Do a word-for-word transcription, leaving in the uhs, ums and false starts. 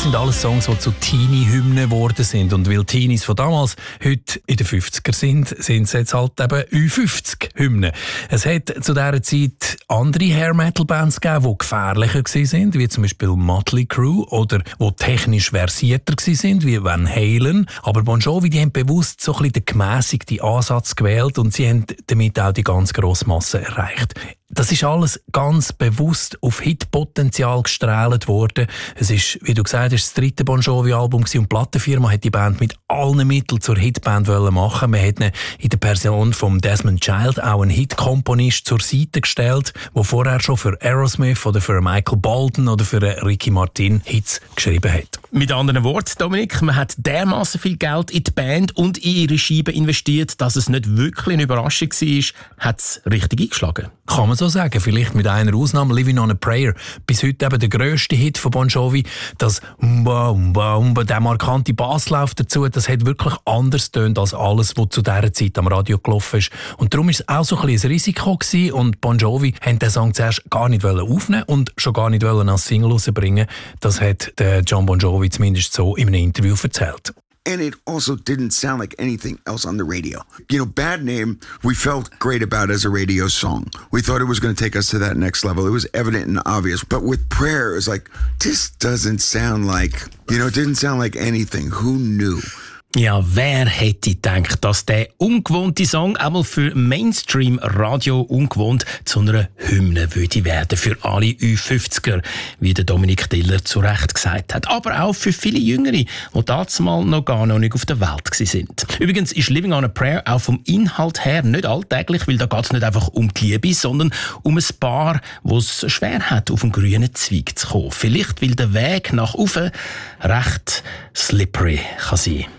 sind alles Songs, die zu Teenie-Hymnen geworden sind. Und weil Teenies von damals heute in den fünfziger sind, sind es jetzt halt eben Ü fünfzig Hymnen. Es hat zu dieser Zeit andere Hair-Metal-Bands gegeben, die gefährlicher waren, wie zum Beispiel Motley Crue, oder die technisch versierter waren, wie Van Halen. Aber Bon Jovi, die haben bewusst so ein bisschen den gemässigten Ansatz gewählt und sie haben damit auch die ganz grosse Masse erreicht. Das ist alles ganz bewusst auf Hitpotenzial gestrahlt worden. Es ist, wie du gesagt hast, das dritte Bon Jovi-Album und die Plattenfirma hat die Band mit allen Mitteln zur Hitband machen. Man hat in der Person von Desmond Child auch einen Hitkomponist zur Seite gestellt, der vorher schon für Aerosmith oder für Michael Bolton oder für Ricky Martin Hits geschrieben hat. Mit anderen Worten, Dominik, man hat dermaßen viel Geld in die Band und in ihre Scheiben investiert, dass es nicht wirklich eine Überraschung war, hat es richtig eingeschlagen. Kann man so sagen, vielleicht mit einer Ausnahme, Living on a Prayer. Bis heute eben der grösste Hit von Bon Jovi, das Umba, Umba, Umba, der markante Basslauf dazu, das hat wirklich anders tönt als alles, was zu dieser Zeit am Radio gelaufen ist. Und darum war es auch so ein bisschen ein Risiko gewesen und Bon Jovi haben den Song zuerst gar nicht aufnehmen und schon gar nicht als Single rausbringen. Das hat der John Bon Jovi zumindest so in einem Interview erzählt. And it also didn't sound like anything else on the radio. You know, Bad Name, we felt great about as a radio song. We thought it was going to take us to that next level. It was evident and obvious. But with Prayer, it was like, this doesn't sound like, you know, it didn't sound like anything. Who knew? Ja, wer hätte gedacht, dass der ungewohnte Song einmal für Mainstream-Radio ungewohnt zu einer Hymne würde werden für alle Ü fünfziger, wie der Dominik Diller zu Recht gesagt hat. Aber auch für viele Jüngere, die damals noch gar noch nicht auf der Welt sind. Übrigens ist Living on a Prayer auch vom Inhalt her nicht alltäglich, weil da geht es nicht einfach um die Liebe, sondern um ein Paar, das es schwer hat, auf einen grünen Zweig zu kommen. Vielleicht, weil der Weg nach oben recht slippery kann sein.